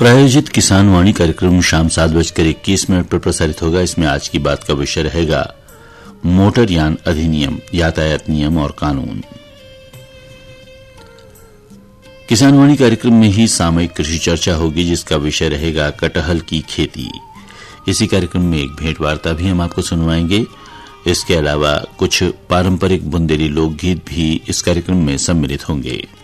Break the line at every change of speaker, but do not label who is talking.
प्रायोजित किसान वाणी कार्यक्रम शाम 7:21 पर प्रसारित होगा। इसमें आज की बात का विषय रहेगा मोटरयान अधिनियम, यातायात नियम और कानून। किसान वाणी कार्यक्रम में ही सामयिक कृषि चर्चा होगी, जिसका विषय रहेगा कटहल की खेती। इसी कार्यक्रम में एक भेंट वार्ता भी हम आपको सुनवाएंगे। इसके अलावा कुछ पारंपरिक बुंदेली लोकगीत भी इस कार्यक्रम में सम्मिलित होंगे।